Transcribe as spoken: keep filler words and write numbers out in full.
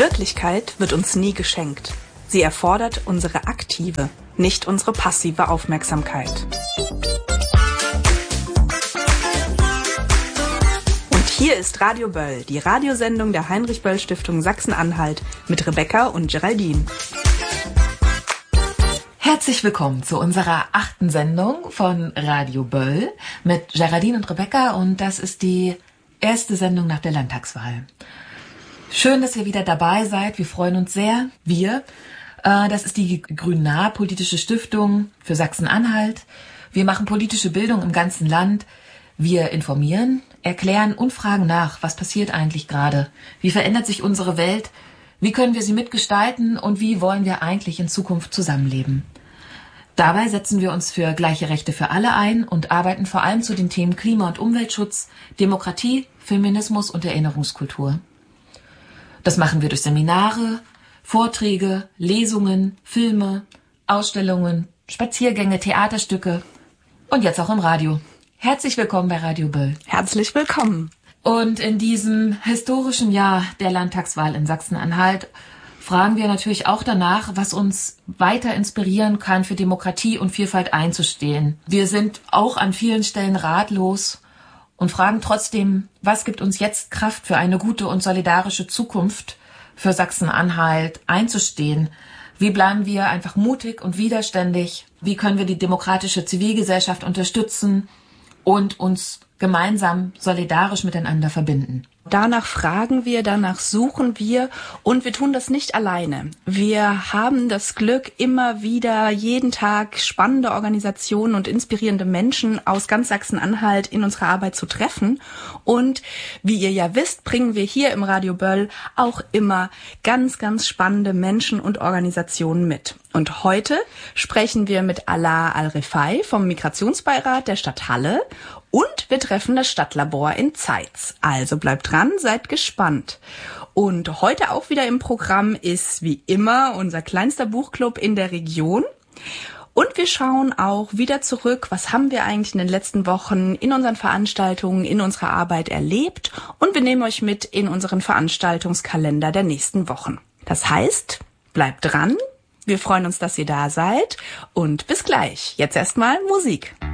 Wirklichkeit wird uns nie geschenkt. Sie erfordert unsere aktive, nicht unsere passive Aufmerksamkeit. Und hier ist Radio Böll, die Radiosendung der Heinrich-Böll-Stiftung Sachsen-Anhalt mit Rebecca und Geraldine. Herzlich willkommen zu unserer achten Sendung von Radio Böll mit Geraldine und Rebecca, und das ist die erste Sendung nach der Landtagswahl. Schön, dass ihr wieder dabei seid. Wir freuen uns sehr. Wir, äh, das ist die Grün-Nah Politische Stiftung für Sachsen-Anhalt. Wir machen politische Bildung im ganzen Land. Wir informieren, erklären und fragen nach, was passiert eigentlich gerade? Wie verändert sich unsere Welt? Wie können wir sie mitgestalten und wie wollen wir eigentlich in Zukunft zusammenleben? Dabei setzen wir uns für gleiche Rechte für alle ein und arbeiten vor allem zu den Themen Klima- und Umweltschutz, Demokratie, Feminismus und Erinnerungskultur. Das machen wir durch Seminare, Vorträge, Lesungen, Filme, Ausstellungen, Spaziergänge, Theaterstücke und jetzt auch im Radio. Herzlich willkommen bei Radio Böll. Herzlich willkommen. Und in diesem historischen Jahr der Landtagswahl in Sachsen-Anhalt fragen wir natürlich auch danach, was uns weiter inspirieren kann, für Demokratie und Vielfalt einzustehen. Wir sind auch an vielen Stellen ratlos und fragen trotzdem, was gibt uns jetzt Kraft, für eine gute und solidarische Zukunft für Sachsen-Anhalt einzustehen? Wie bleiben wir einfach mutig und widerständig? Wie können wir die demokratische Zivilgesellschaft unterstützen und uns gemeinsam solidarisch miteinander verbinden? Danach fragen wir, danach suchen wir, und wir tun das nicht alleine. Wir haben das Glück, immer wieder jeden Tag spannende Organisationen und inspirierende Menschen aus ganz Sachsen-Anhalt in unserer Arbeit zu treffen. Und wie ihr ja wisst, bringen wir hier im Radio Böll auch immer ganz, ganz spannende Menschen und Organisationen mit. Und heute sprechen wir mit Alaa Al-Rifai vom Migrationsbeirat der Stadt Halle. Und wir treffen das Stadtlabor in Zeitz. Also bleibt dran, seid gespannt. Und heute auch wieder im Programm ist wie immer unser kleinster Buchclub in der Region. Und wir schauen auch wieder zurück, was haben wir eigentlich in den letzten Wochen in unseren Veranstaltungen, in unserer Arbeit erlebt. Und wir nehmen euch mit in unseren Veranstaltungskalender der nächsten Wochen. Das heißt, bleibt dran. Wir freuen uns, dass ihr da seid. Und bis gleich. Jetzt erstmal Musik.